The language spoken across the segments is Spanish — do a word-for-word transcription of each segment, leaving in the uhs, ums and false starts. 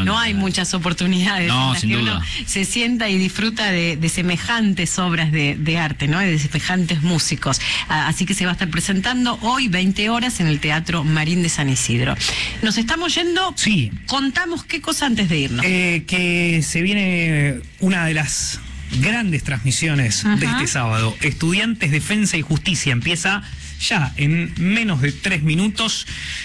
no hay muchas oportunidades no, en las sin que duda. uno se sienta y disfruta de, de semejantes obras de, de arte, ¿no? De semejantes músicos. Ah, así que se va a estar presentando hoy, veinte horas, en el Teatro Marín de San Isidro. Nos estamos yendo. Sí. Contamos qué cosa antes de irnos. Eh, que se viene una de las grandes transmisiones uh-huh. de este sábado. Estudiantes, Defensa y Justicia. Empieza ya en menos de tres minutos.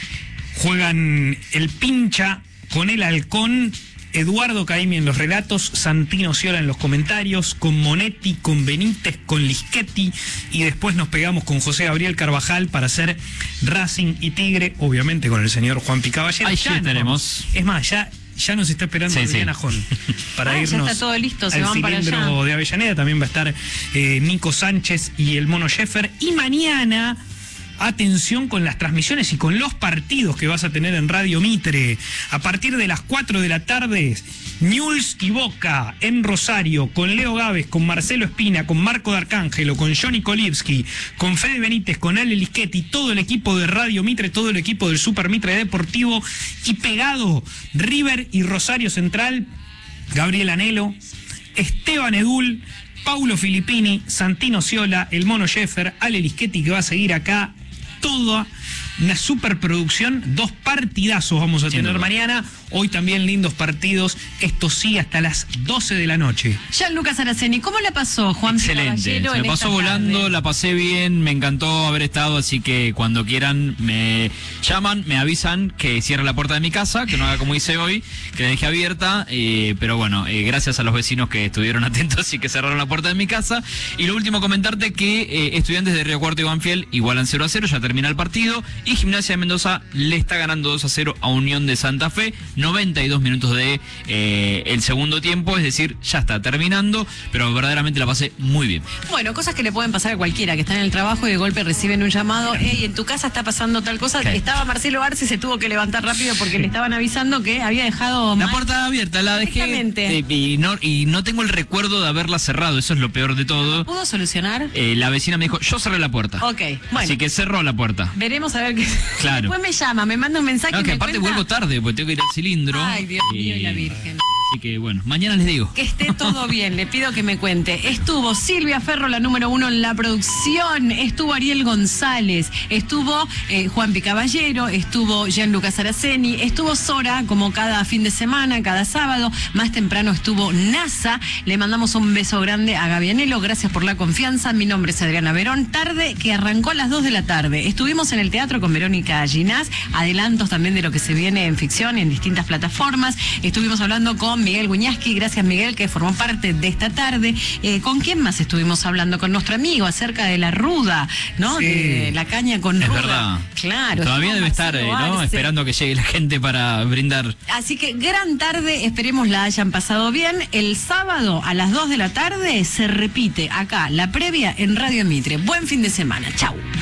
Juegan el Pincha con el Halcón, Eduardo Caimi en los relatos, Santino Ciola en los comentarios, con Monetti, con Benítez, con Lischetti, y después nos pegamos con José Gabriel Carvajal para hacer Racing y Tigre, obviamente con el señor Juan Picaballero. Ahí ya tenemos. Es más, ya, ya nos está esperando sí, Adriana sí. Jón para ah, irnos ya está todo listo, se al van para cilindro allá. de Avellaneda. También va a estar eh, Nico Sánchez y el Mono Sheffer. Y mañana, atención con las transmisiones y con los partidos que vas a tener en Radio Mitre. A partir de las cuatro de la tarde, Newell's y Boca en Rosario, con Leo Gávez, con Marcelo Espina, con Marco D'Arcángelo, con Johnny Kolivsky, con Fede Benítez, con Ale Lischetti, todo el equipo de Radio Mitre, todo el equipo del Super Mitre Deportivo, y pegado River y Rosario Central, Gabriel Anhelo, Esteban Edul, Paulo Filippini, Santino Ciola, el Mono Sheffer, Ale Lischetti, que va a seguir acá. Toda una superproducción, dos partidazos vamos a tener mañana. Hoy también lindos partidos. Esto sí, hasta las doce de la noche. Gianluca Saraceni, ¿cómo la pasó, Juan Excelente, Picaballero, se me en pasó esta volando, tarde? la pasé bien, me encantó haber estado, así que cuando quieran me llaman, me avisan que cierre la puerta de mi casa, que no haga como hice hoy, que la dejé abierta, eh, pero bueno, eh, gracias a los vecinos que estuvieron atentos y que cerraron la puerta de mi casa. Y lo último, comentarte que eh, Estudiantes de Río Cuarto y Banfield igualan cero a cero, ya termina el partido, y Gimnasia de Mendoza le está ganando dos a cero a Unión de Santa Fe, noventa y dos minutos de eh, el segundo tiempo, es decir, ya está terminando, pero verdaderamente la pasé muy bien. Bueno, cosas que le pueden pasar a cualquiera, que está en el trabajo y de golpe reciben un llamado, hey, en tu casa está pasando tal cosa. Okay. Estaba Marcelo Arce, se tuvo que levantar rápido porque le estaban avisando que había dejado La mal. puerta abierta, la dejé eh, y, no, y no tengo el recuerdo de haberla cerrado, eso es lo peor de todo. ¿Pudo solucionar? Eh, la vecina me dijo, yo cerré la puerta. Ok, bueno. Así que cerró la puerta. Veremos a ver qué. Claro. Después me llama, me manda un mensaje. No, y que me aparte cuenta... vuelvo tarde, porque tengo que ir al cilindro. Ay, Dios mío y la Virgen. Así que bueno, mañana les digo. Que esté todo bien, le pido que me cuente. Estuvo Silvia Ferro, la número uno en la producción, estuvo Ariel González, estuvo eh, Juan Picaballero, estuvo Gianluca Saraceni, estuvo Sora, como cada fin de semana, cada sábado. Más temprano estuvo NASA. Le mandamos un beso grande a Gaby Anhelo, gracias por la confianza. Mi nombre es Adriana Verón. Tarde que arrancó a las dos de la tarde. Estuvimos en el teatro con Verónica Ginás, adelantos también de lo que se viene en ficción en distintas plataformas. Estuvimos hablando con Miguel Guñasqui, gracias Miguel, que formó parte de esta tarde. Eh, ¿Con quién más estuvimos hablando? Con nuestro amigo acerca de la ruda, ¿no? Sí. De la caña con Es ruda. verdad. Claro. Todavía estuvo debe estar, eh, Marcelo ¿no? Arce. Esperando a que llegue la gente para brindar. Así que gran tarde, esperemos la hayan pasado bien. El sábado a las dos de la tarde se repite acá la previa en Radio Mitre. Buen fin de semana. Chau.